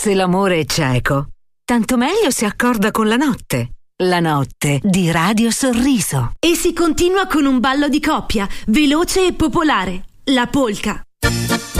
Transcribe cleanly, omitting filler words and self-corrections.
Se l'amore è cieco, tanto meglio si accorda con la notte. La notte di Radio Sorriso. E si continua con un ballo di coppia, veloce e popolare, la polka.